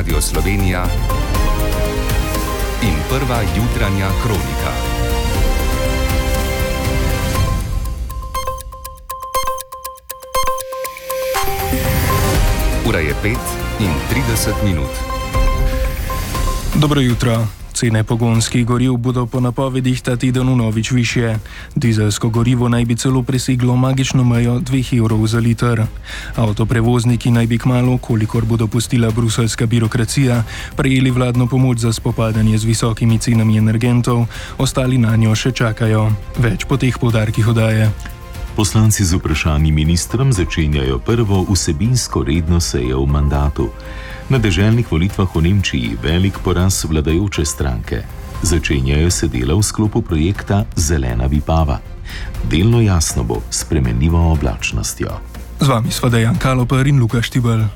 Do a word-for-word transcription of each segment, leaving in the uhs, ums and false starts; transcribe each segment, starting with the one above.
Radio Slovenija in prva jutranja kronika. Ura je pet in trideset minut. Dobro jutro. Cene pogonskih goriv bodo po napovedih ta teden vnovič višje. Dizelsko gorivo naj bi celo preseglo magično mejo dveh evrov za liter. Avtoprevozniki naj bi kmalu, kolikor bo dopustila bruseljska birokracija, prejeli vladno pomoč za spopadanje z visokimi cenami energentov, ostali na njo še čakajo. Več po teh poudarkih oddaje. Poslanci z vprašanji ministrom začenjajo prvo vsebinsko redno sejo v mandatu. Na deželnih volitvah v Nemčiji velik poraz vladajoče stranke. Začenjajo se dela v sklopu projekta Zelena Vipava. Delno jasno bo s spremenljivo oblačnostjo. Z vami sva Dejan Kaloper in Luka Štibelj.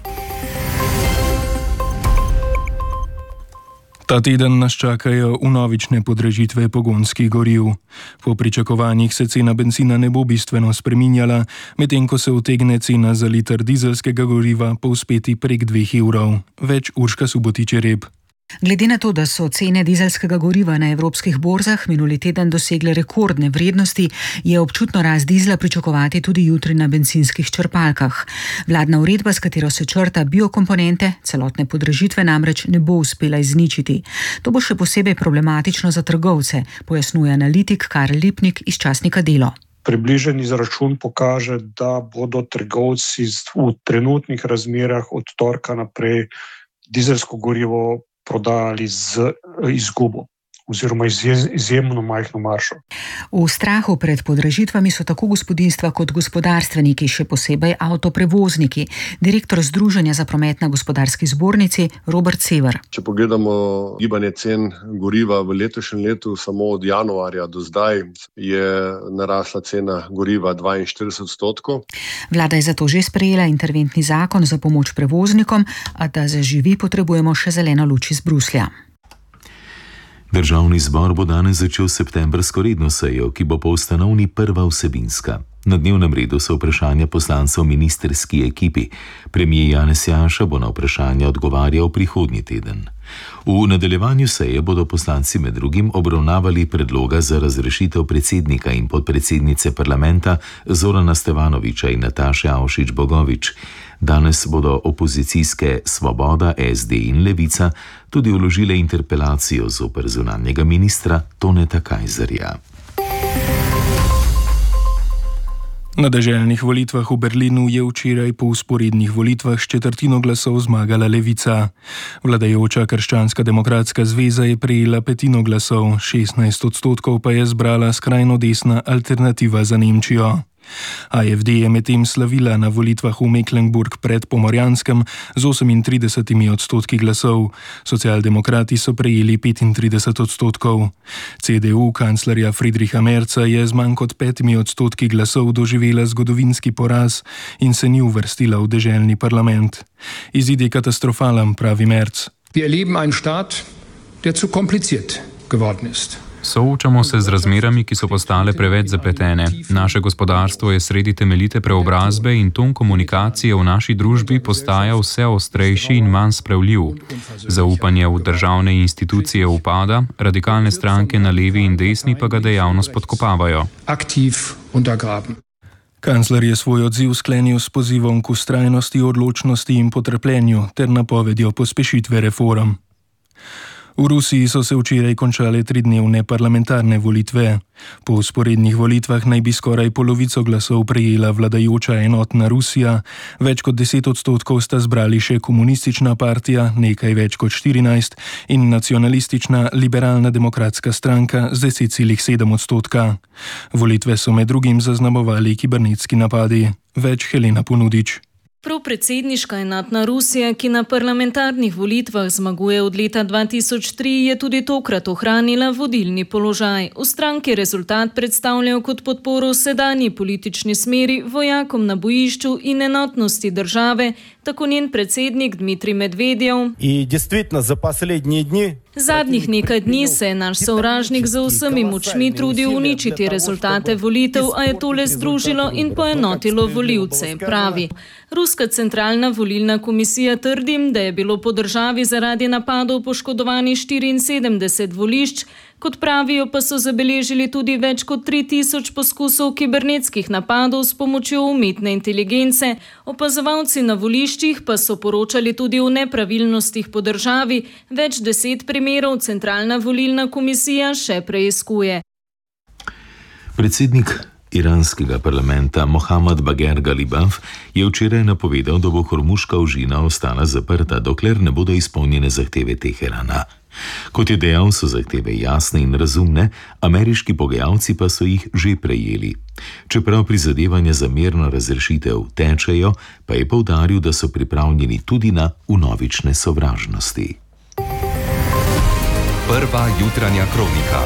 Ta teden nas čakajo vnovične podražitve pogonskih goriv. Po pričakovanjih se cena bencina ne bo bistveno spreminjala, medtem ko se utegne cena za liter dizelskega goriva povzpeti prek dveh evrov. Več Urška Subotič-Reb. Glede na to, da so cene dizelskega goriva na evropskih borzah minuli teden dosegle rekordne vrednosti, je občutno rast dizla pričakovati tudi jutri na bencinskih črpalkah. Vladna uredba, s katero se črta biokomponente, celotne podražitve namreč ne bo uspela izničiti. To bo še posebej problematično za trgovce, pojasnjuje analitik Karl Lipnik iz časnika Delo. Približen izračun pokaže, da bodo trgovci v trenutnih razmerah od torka naprej dizelsko gorivo prodajali z izgubo oziroma izjemno majhno maržo. V strahu pred podražitvami so tako gospodinjstva kot gospodarstveniki, še posebej avtoprevozniki. Direktor Združenja za promet na Gospodarski zbornici Robert Sever. Če pogledamo gibanje cen goriva v letošnjem letu, samo od januarja do zdaj je narasla cena goriva dvainštirideset odstotkov. Vlada je zato že sprejela interventni zakon za pomoč prevoznikom, a da zaživi, potrebujemo še zeleno luč iz Bruslja. Državni zbor bo danes začel septembrsko redno sejo, ki bo po ustanovni prva vsebinska. Na dnevnem redu so vprašanja poslancev ministerski ekipi. Premier Janez Janša bo na vprašanja odgovarjal prihodnji teden. V nadaljevanju seje bodo poslanci med drugim obravnavali predloga za razrešitev predsednika in podpredsednice parlamenta Zorana Stevanoviča in Nataše Avšič Bogovič. Danes bodo opozicijske Svoboda, S D in Levica tudi vložile interpelacijo zoper zunanjega ministra Toneta Kajzerja. Na deželnih volitvah v Berlinu je včeraj po vzporednih volitvah s četrtino glasov zmagala Levica. Vladajoča Krščanska demokratska zveza je prejela petino glasov, šestnajst odstotkov pa je zbrala skrajno desna Alternativa za Nemčijo. A F D je medtem slavila na volitvah v Mecklenburg pred Pomorjanskem z osemintridesetimi odstotki glasov. Socialdemokrati so prejeli petintrideset odstotkov. C D U kanclerja Friedricha Merza je z manj kot petimi odstotki glasov doživela zgodovinski poraz in se ni uvrstila v deželni parlament. Izid je katastrofalen, pravi Merz. Wir erleben einen Staat, der zu kompliziert geworden ist. Soočamo se z razmerami, ki so postale preveč zapletene. Naše gospodarstvo je sredi temeljite preobrazbe in ton komunikacije v naši družbi postaja vse ostrejši in manj spravljiv. Zaupanje v državne institucije upada, radikalne stranke na levi in desni pa ga dejavno spodkopavajo. Aktiv untergraben. Kancler je svoj odziv sklenil s pozivom k vztrajnosti, odločnosti in potrpljenju ter napovedjo pospešitve reform. V Rusiji so se včeraj končale tridnevne parlamentarne volitve. Po vzporednih volitvah naj bi skoraj polovico glasov prejela vladajoča Enotna Rusija, več kot deset odstotkov sta zbrali še Komunistična partija, nekaj več kot štirinajst, in nacionalistična Liberalna demokratska stranka z deset celih sedem odstotka. Volitve so med drugim zaznamovali kibernetski napadi. Več Helena Ponudič. Propredsedniška Enotna Rusija, ki na parlamentarnih volitvah zmaguje od leta dva tisoč tri, je tudi tokrat ohranila vodilni položaj. V stranki rezultat predstavljajo kot podporo sedanji politični smeri, vojakom na bojišču in enotnosti države tako njen predsednik Dmitrij Medvedjev. Zadnjih nekaj dni se je naš sovražnik z vsemi močmi trudil uničiti rezultate volitev, a je tole združilo in poenotilo volivce, pravi. Ruska centralna volilna komisija trdi, da je bilo po državi zaradi napadov poškodovani štiriinsedemdeset volišč, kot pravijo, pa so zabeležili tudi več kot tri tisoč poskusov kibernetskih napadov s pomočjo umetne inteligence. Opazovalci na voliščih pa so poročali tudi o nepravilnostih po državi. Več deset primerov centralna volilna komisija še preiskuje. Predsednik iranskega parlamenta Mohammad Bagher Ghalibaf je včeraj napovedal, da bo Hormuška ožina ostala zaprta, dokler ne bodo izpolnjene zahteve Teherana. Kot je dejal, so zahteve jasne in razumne, ameriški pogajalci pa so jih že prejeli. Čeprav prizadevanja za mirno razrešitev tečejo, pa je poudaril, da so pripravljeni tudi na vnovične sovražnosti. Prva jutranja kronika.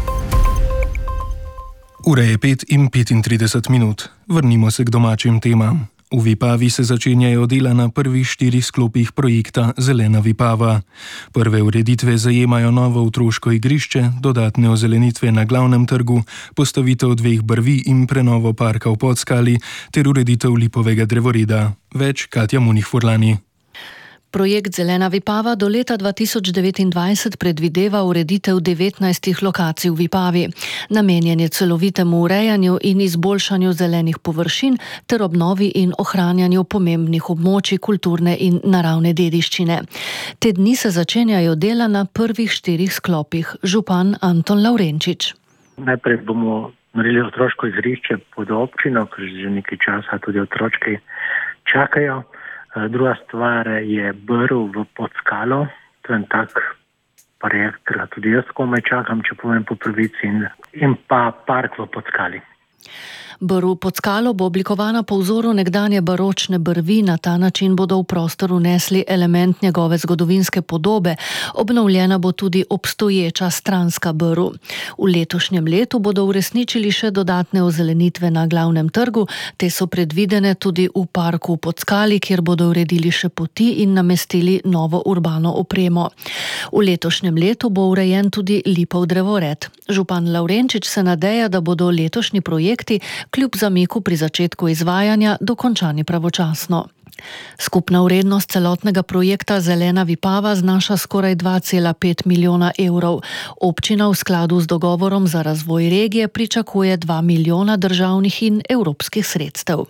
Ura je pet in petintrideset minut. Vrnimo se k domačim temam. V Vipavi se začenjajo dela na prvih štirih sklopih projekta Zelena Vipava. Prve ureditve zajemajo novo otroško igrišče, dodatne ozelenitve na glavnem trgu, postavitev dveh brvi in prenovo parka v Podskali ter ureditev lipovega drevoreda. Več Katja Munih-Furlani. Projekt Zelena Vipava do leta dva tisoč devetindvajset predvideva ureditev devetnajstih lokacij v Vipavi. Namenjen je celovitemu urejanju in izboljšanju zelenih površin ter obnovi in ohranjanju pomembnih območij kulturne in naravne dediščine. Te dni se začenjajo dela na prvih štirih sklopih. Župan Anton Lavrenčič. Najprej bomo naredili otroško igrišče pod občino, ker že nekaj časa tudi otročki čakajo. Druga stvar je brv v Podskalo, to je en tak projekt, ki ga tudi jaz komaj čakam, če povem po pravici, in, in pa park v Podskali. Brv pod skalo bo oblikovana po vzoru nekdanje baročne brvi, na ta način bodo v prostor unesli element njegove zgodovinske podobe, obnovljena bo tudi obstoječa stranska brv. V letošnjem letu bodo uresničili še dodatne ozelenitve na glavnem trgu, te so predvidene tudi v parku v Podskali, kjer bodo uredili še poti in namestili novo urbano opremo. V letošnjem letu bo urejen tudi lipov drevored. Župan Lavrenčič se nadeja, da bodo letošnji projekti kljub zamiku pri začetku izvajanja dokončani pravočasno. Skupna vrednost celotnega projekta Zelena Vipava znaša skoraj dva cela pet milijona evrov. Občina v skladu z dogovorom za razvoj regije pričakuje dva milijona državnih in evropskih sredstev.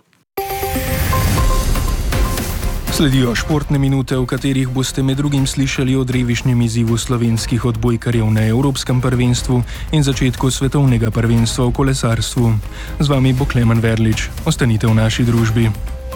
Sledijo športne minute, v katerih boste med drugim slišali o drevišnjem izzivu slovenskih odbojkarjev na Evropskem prvenstvu in začetku svetovnega prvenstva v kolesarstvu. Z vami bo Klemen Verlič. Ostanite v naši družbi.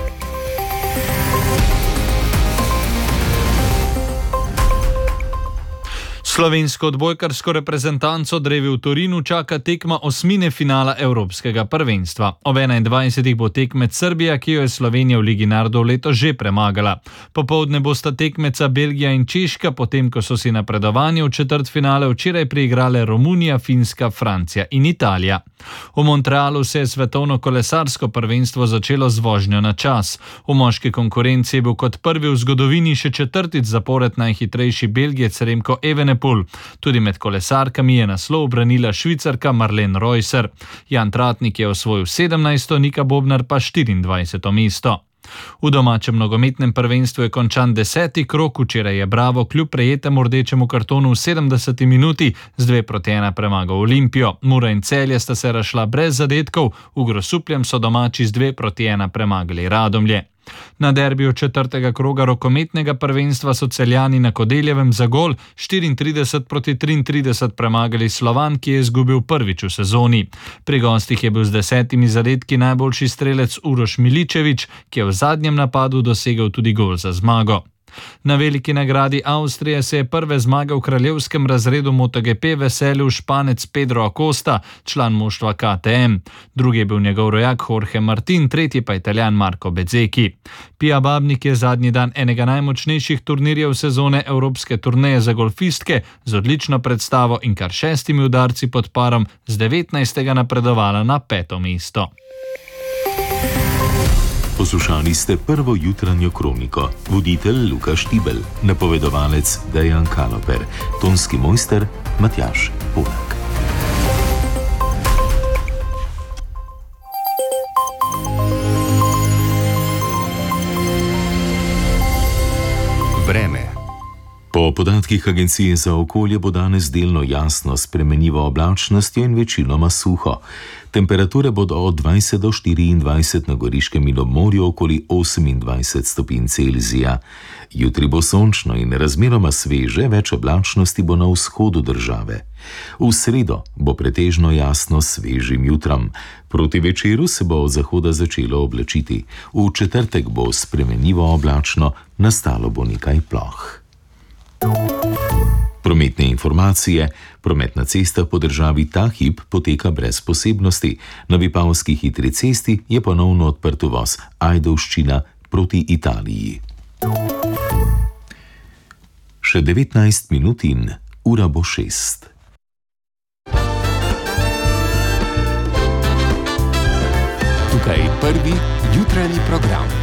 Slovensko odbojkarsko reprezentanco drevi v Torinu čaka tekma osmine finala Evropskega prvenstva. Ob enaindvajsetih bo tekmec Srbija, ki jo je Slovenija v Ligi narodov letos že premagala. Popoldne bosta tekmeca Belgija in Češka, potem ko so si napredovanje v četrtfinale včeraj priigrale Romunija, Finska, Francija in Italija. V Montrealu se je svetovno kolesarsko prvenstvo začelo z vožnjo na čas. V moški konkurenci je bil kot prvi v zgodovini še četrtič zapored najhitrejši Belgijec Remko Evenepoel. Tudi med kolesarkami je naslov branila Švicarka Marlene Reusser. Jan Tratnik je osvojil sedemnajsto, Nika Bobnar pa štiriindvajseto mesto. V domačem nogometnem prvenstvu je končan deseti krog, včeraj je Bravo kljub prejetemu rdečemu kartonu v sedemdeseti minuti z dve proti ena premagal Olimpijo. Mura in Celje sta se razšla brez zadetkov, v Grosupljem so domači z dve proti ena premagali Radomlje. Na derbiju četrtega kroga rokometnega prvenstva so Celjani na Kodeljevem za gol štiriintrideset proti triintrideset premagali Slovan, ki je izgubil prvič v sezoni. Pri gostih je bil z desetimi zadetki najboljši strelec Uroš Miličević, ki je v zadnjem napadu dosegel tudi gol za zmago. Na veliki nagradi Avstrije se je prve zmage v kraljevskem razredu MotoGP veselil Španec Pedro Acosta, član moštva K T M. Drugi je bil njegov rojak Jorge Martin, tretji pa Italijan Marco Bezzecchi. Pia Babnik je zadnji dan enega najmočnejših turnirjev sezone evropske turneje za golfistke z odlično predstavo in kar šestimi udarci pod parom z devetnajstega napredovala na peto mesto. Poslušali ste prvo jutranjo kroniko. Voditelj Luka Štibel, napovedovalec Dejan Kaloper, tonski mojster Matjaž Polak. Vreme. Po podatkih Agencije za okolje bo danes delno jasno s spremenljivo oblačnostjo in večinoma suho. Temperature bodo od dvajset do štiriindvajset na Goriškem in ob morju okoli osemindvajset stopinj Celzija. Jutri bo sončno in razmeroma sveže, več oblačnosti bo na vzhodu države. V sredo bo pretežno jasno s svežim jutrom. Proti večeru se bo od zahoda začelo oblačiti. V četrtek bo spremenljivo oblačno, nastalo bo nekaj ploh. Prometne informacije. Promet na cestah po državi ta hip poteka brez posebnosti. Na Vipavski hitri cesti je ponovno odprt uvoz Ajdovščina proti Italiji. Še devetnajst minut in ura bo šest. Tukaj prvi jutranji program.